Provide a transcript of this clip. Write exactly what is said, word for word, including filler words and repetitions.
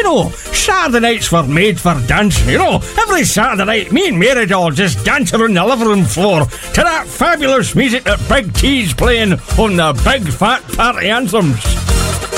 know, Saturday nights were made for dancing, you know. Every Saturday night, me and Mary Doll just dancing on the living room floor to that fabulous music that Big T's playing on the Big Fat Party Anthems.